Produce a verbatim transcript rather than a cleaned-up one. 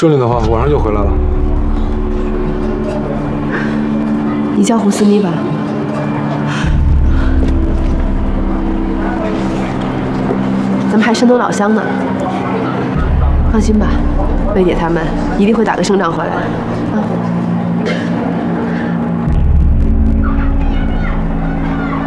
顺利的话，晚上就回来了。 你叫胡思妮吧。咱们还山东老乡呢。放心吧，魏姐他们一定会打个胜仗回来的。啊。